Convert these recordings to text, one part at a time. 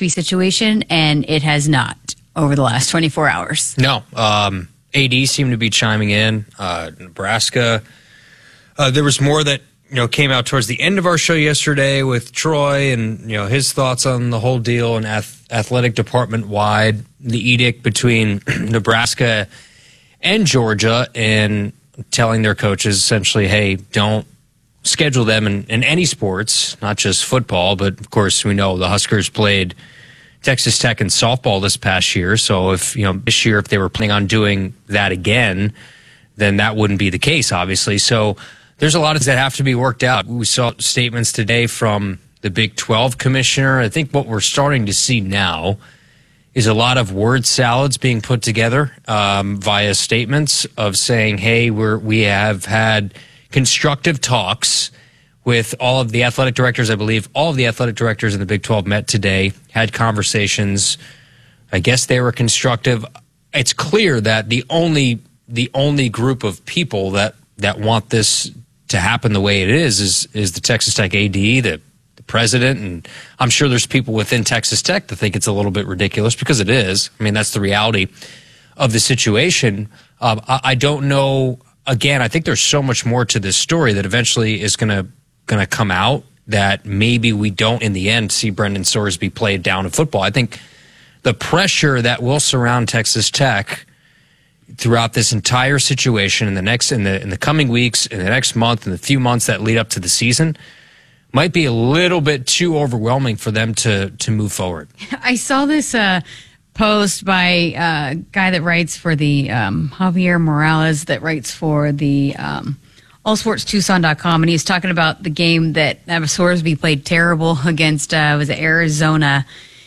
Sorsby situation, and it has not over the last 24 hours. No. AD seemed to be chiming in. Nebraska. There was more that came out towards the end of our show yesterday with Troy and his thoughts on the whole deal and athletic department wide, the edict between Nebraska and Georgia, and telling their coaches essentially, hey, don't schedule them in any sports, not just football. But of course, we know the Huskers played Texas Tech in softball this past year. So if this year, if they were planning on doing that again, then that wouldn't be the case, obviously. So there's a lot of that have to be worked out. We saw statements today from the Big 12 commissioner. I think what we're starting to see now is a lot of word salads being put together via statements of saying, hey, we have had constructive talks with all of the athletic directors. I believe all of the athletic directors in the Big 12 met today, had conversations. I guess they were constructive. It's clear that the only group of people that want this to happen the way it is the Texas Tech AD, the president, and I'm sure there's people within Texas Tech that think it's a little bit ridiculous, because it is. I mean, that's the reality of the situation. I don't know. Again, I think there's so much more to this story that eventually is going to come out, that maybe we don't in the end see Brendan Sorsby play down in football. I think the pressure that will surround Texas Tech throughout this entire situation in the coming weeks, in the next month, in the few months that lead up to the season, might be a little bit too overwhelming for them to move forward. I saw this post by a guy that writes for the Javier Morales, that writes for the allsportstucson.com, and he's talking about the game that Sorsby played terrible against was Arizona,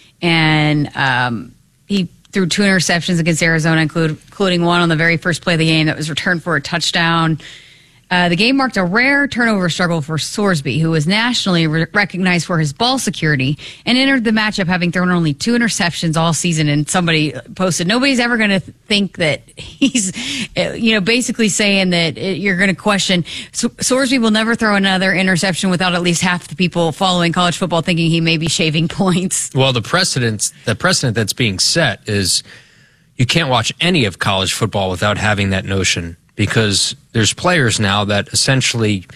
and he threw 2 interceptions against Arizona, including one on the very first play of the game that was returned for a touchdown. The game marked a rare turnover struggle for Sorsby, who was nationally recognized for his ball security, and entered the matchup having thrown only 2 interceptions all season. And somebody posted, nobody's ever going to think that he's, basically saying that you're going to question. Sorsby will never throw another interception without at least half the people following college football thinking he may be shaving points. Well, the precedent that's being set is you can't watch any of college football without having that notion, because there's players now that essentially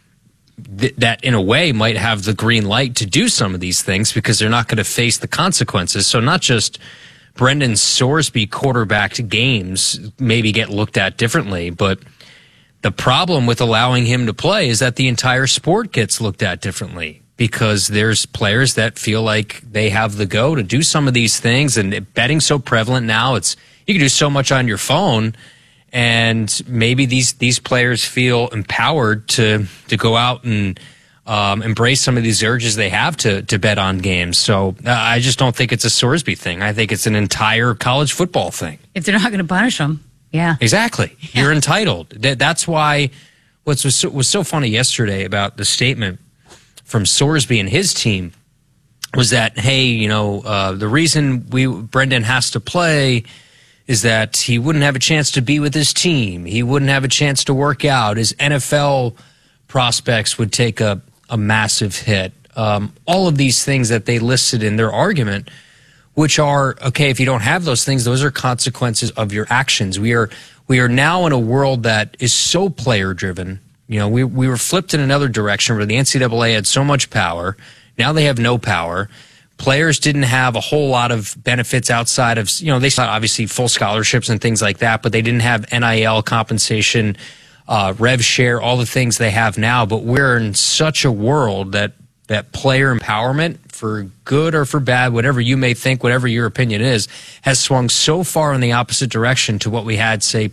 that in a way might have the green light to do some of these things because they're not going to face the consequences. So not just Brendan Sorsby quarterbacked games maybe get looked at differently, but the problem with allowing him to play is that the entire sport gets looked at differently, because there's players that feel like they have the go to do some of these things, and betting's so prevalent now. You can do so much on your phone. And maybe these players feel empowered to go out and embrace some of these urges they have to bet on games. So I just don't think it's a Sorsby thing. I think it's an entire college football thing. If they're not going to punish them, yeah. Exactly. Yeah. You're entitled. That's why what was so funny yesterday about the statement from Sorsby and his team was that, hey, the reason Brendan has to play is that he wouldn't have a chance to be with his team. He wouldn't have a chance to work out. His NFL prospects would take a massive hit. All of these things that they listed in their argument, which are, okay, if you don't have those things, those are consequences of your actions. We are now in a world that is so player-driven. We were flipped in another direction where the NCAA had so much power. Now they have no power. Players didn't have a whole lot of benefits outside of, they got obviously full scholarships and things like that, but they didn't have NIL compensation, rev share, all the things they have now. But we're in such a world that player empowerment, for good or for bad, whatever you may think, whatever your opinion is, has swung so far in the opposite direction to what we had, say,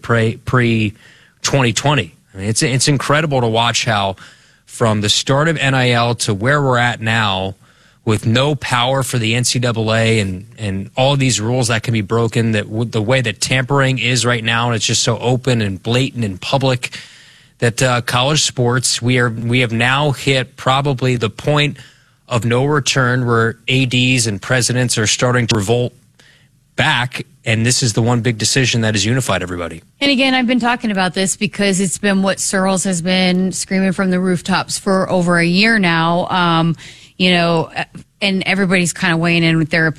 pre-2020. I mean, it's incredible to watch how from the start of NIL to where we're at now, with no power for the NCAA and all of these rules that can be broken, that the way that tampering is right now, and it's just so open and blatant and public, that college sports, we have now hit probably the point of no return where ADs and presidents are starting to revolt back, and this is the one big decision that has unified everybody. And again, I've been talking about this because it's been what Searles has been screaming from the rooftops for over a year now. And everybody's kind of weighing in with their